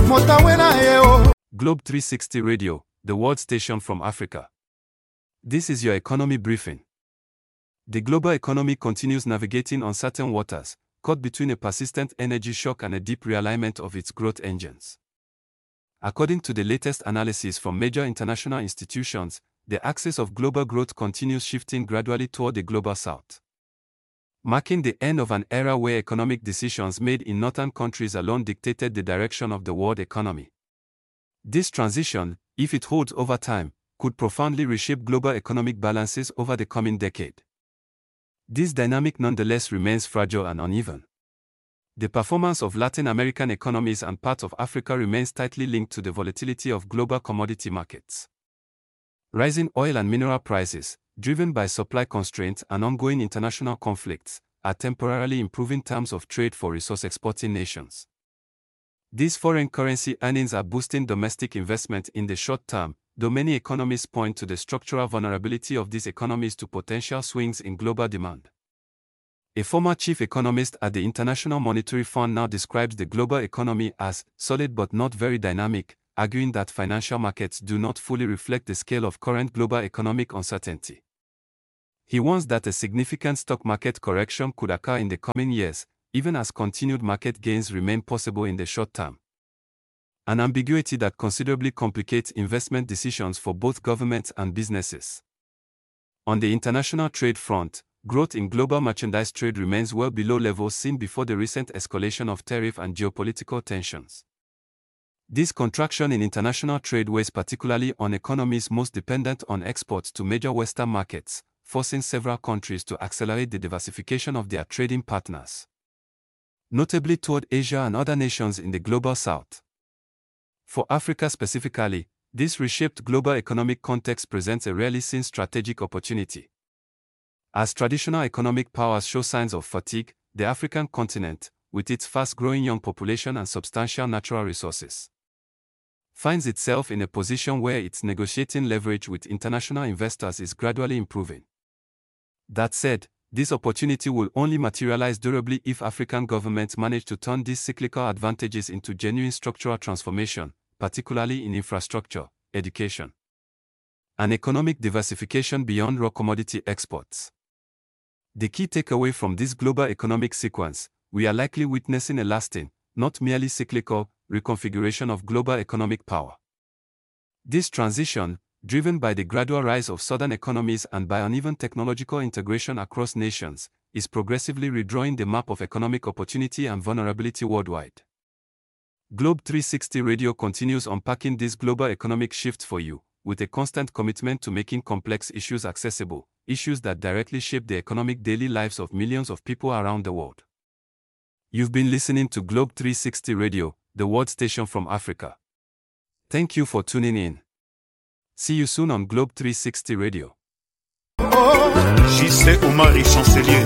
Globe 360 Radio, the world station from Africa. This is your economy briefing. The global economy continues navigating uncertain waters, caught between a persistent energy shock and a deep realignment of its growth engines. According to the latest analysis from major international institutions, the axis of global growth continues shifting gradually toward the global south, marking the end of an era where economic decisions made in northern countries alone dictated the direction of the world economy. This transition, if it holds over time, could profoundly reshape global economic balances over the coming decade. This dynamic nonetheless remains fragile and uneven. The performance of Latin American economies and parts of Africa remains tightly linked to the volatility of global commodity markets. Rising oil and mineral prices, driven by supply constraints and ongoing international conflicts, are temporarily improving terms of trade for resource-exporting nations. These foreign currency earnings are boosting domestic investment in the short term, though many economists point to the structural vulnerability of these economies to potential swings in global demand. A former chief economist at the International Monetary Fund now describes the global economy as solid but not very dynamic, arguing that financial markets do not fully reflect the scale of current global economic uncertainty. He warns that a significant stock market correction could occur in the coming years, even as continued market gains remain possible in the short term. An ambiguity that considerably complicates investment decisions for both governments and businesses. On the international trade front, growth in global merchandise trade remains well below levels seen before the recent escalation of tariff and geopolitical tensions. This contraction in international trade weighs particularly on economies most dependent on exports to major Western markets, forcing several countries to accelerate the diversification of their trading partners, notably toward Asia and other nations in the global south. For Africa specifically, this reshaped global economic context presents a rarely seen strategic opportunity. As traditional economic powers show signs of fatigue, the African continent, with its fast-growing young population and substantial natural resources, finds itself in a position where its negotiating leverage with international investors is gradually improving. That said, this opportunity will only materialize durably if African governments manage to turn these cyclical advantages into genuine structural transformation, particularly in infrastructure, education, and economic diversification beyond raw commodity exports. The key takeaway from this global economic sequence: we are likely witnessing a lasting, not merely cyclical, reconfiguration of global economic power. This transition, driven by the gradual rise of southern economies and by uneven technological integration across nations, is progressively redrawing the map of economic opportunity and vulnerability worldwide. Globe 360 Radio continues unpacking these global economic shifts for you, with a constant commitment to making complex issues accessible, issues that directly shape the economic daily lives of millions of people around the world. You've been listening to Globe 360 Radio, the world station from Africa. Thank you for tuning in. See you soon on Globe 360 Radio. J.C. Omari Chancelier.